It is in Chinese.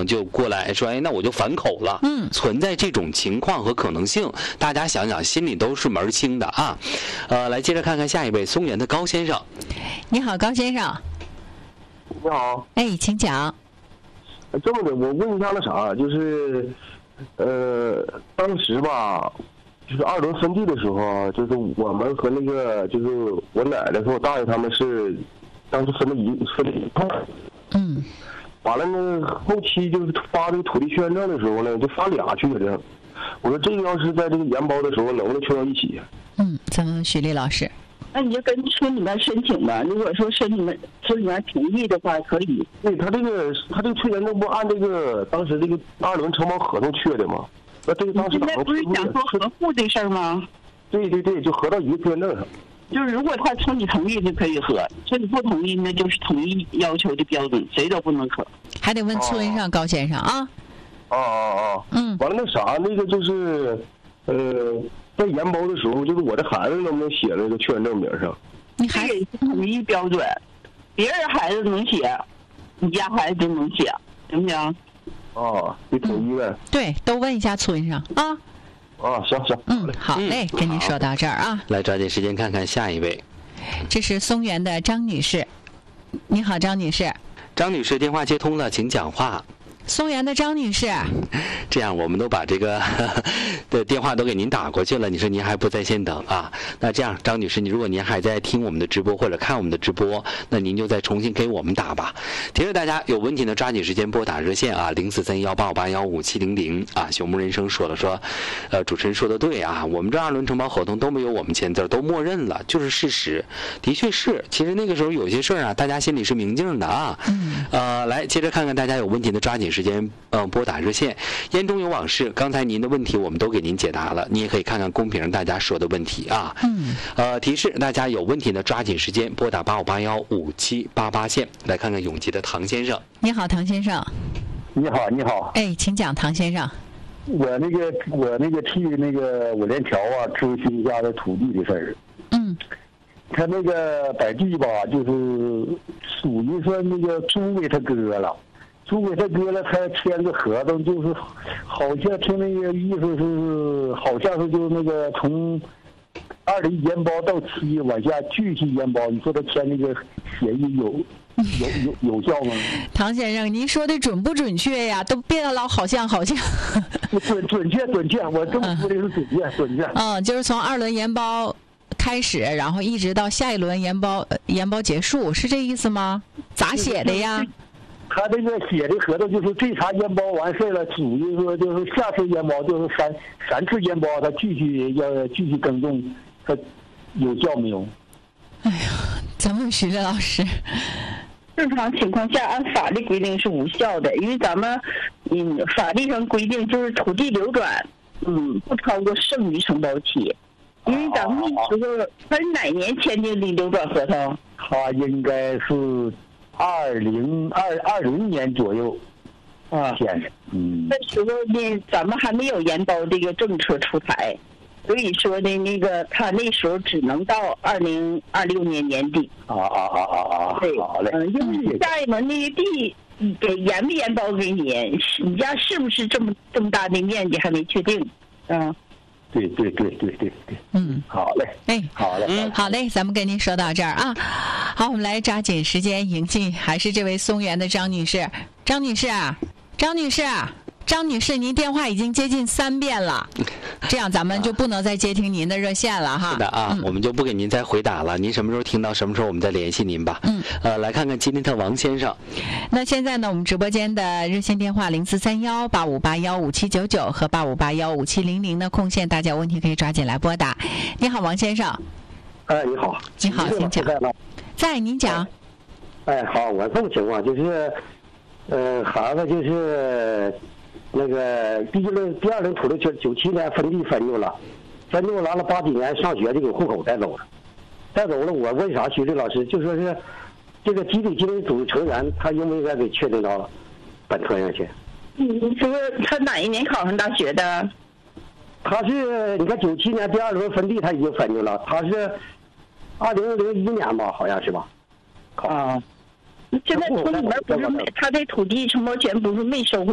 能就过来说，哎，那我就反口了。存在这种情况和可能性，大家想想心里都是门清的啊。来接着看看下一位，松原的高先生。 你好，高先生。 你好。 哎，请讲。 这么的，我问一下那啥，就是，当时吧，就是2轮分地的时候，就是我们和那个就是我奶奶和我大爷他们是，当时分了一块。完了呢，后期就是发这个土地确认证的时候呢，就发俩确认证。我说这个要是在这个研包的时候能不能确到一起？ 咱们许丽老师。 那你就跟村里面申请吧。如果说村里面同意的话，可以。 对，他这个确认证不按这个当时这个2轮承包合同确的吗？那这个当时现在不是讲说合户的事儿吗？ 对，就合到一个确认证上。 就是如果他村里同意就可以合，村里不同意那就是统一要求的标准，谁都不能合。 还得问村上高先生啊。 完了那啥，那个就是，在研包的时候，就是我的孩子能不能写那个确认证名上？ 你还得统一标准，别人孩子能写，你家孩子就能写，行不行？ 得统一呗。 对，都问一下村上啊。 行。 好嘞，跟您说到这儿啊。 来抓紧时间看看下一位。 这是松原的张女士。你好，张女士。 张女士，电话接通了，请讲话。 松原的张女士， 这样我们都把这个的电话都给您打过去了，你说您还不在线等啊？那这样，张女士，如果您还在听我们的直播或者看我们的直播，那您就再重新给我们打吧。提示大家有问题呢，抓紧时间拨打热线啊，043185815700啊。朽木人生说了说，主持人说的对啊，我们这2轮承包合同都没有我们签字，都默认了，就是事实，的确是。其实那个时候有些事儿啊，大家心里是明镜的啊。来接着看看大家有问题的，抓紧时间拨打热线。烟中有往事，刚才您的问题我们都给您解答了，你也可以看看公屏上大家说的问题啊。提示大家有问题的抓紧时间拨打85815788线。来看看永吉的唐先生。 你好，唐先生。 你好。 哎，请讲，唐先生。 我那个替那个我连桥啊咨询一下的土地的事儿。他那个摆地吧，就是属于说那个租给他哥了。他签个合同，就是好像听那个意思是，好像是就那个从2轮研包到7往下继续研包，你说他签那个协议有效吗？ 唐先生，您说的准不准确呀？都变得老好像。 准确，我这么说的是准确。 就是从2轮研包开始，然后一直到下一轮研包结束，是这意思吗？咋写的呀？ 他这个写的合同就是这茬研包完事了，属于说就是下次研包就是三次研包，他继续耕种，他有效没有？ 哎呀，咱们徐丽老师， 正常情况下按法律规定是无效的，因为咱们法律上规定就是土地流转不超过剩余承包期。因为咱们那时候他是哪年签订的流转合同？ 他应该是2020年左右签的。 那时候呢，咱们还没有研包这个政策出台，所以说的那个他那时候只能到2026年年底。对， 好嘞。 因为你下一轮那个地给研不研包给你，你家是不是这么大的面积还没确定。 对。好嘞。 好嘞，咱们跟您说到这儿啊。好，我们来抓紧时间迎进，还是这位松原的张女士。张女士，您电话已经接近3遍了，这样咱们就不能再接听您的热线了哈。 是的啊，我们就不给您再回答了，您什么时候听到什么时候我们再联系您吧。来看看吉林特王先生。 那现在呢，我们直播间的热线电话043185815799和85815700的空线，大家有问题可以抓紧来拨打。你好，王先生。 你好。 你好，请讲。在，您讲。 好，我这种情况就是，孩子就是那个第2轮土地97年分地分就了完了8几年上学就给户口带走了。我问啥？徐丽老师就说是这个集体经营组成员，他应不应该给确定到了本科上去？ 你说他哪一年考上大学的？ 他是你看97年第2轮分地他已经分就了，他是2001年吧，好像是吧？ 现在村里面不是他的土地承包权不是没收回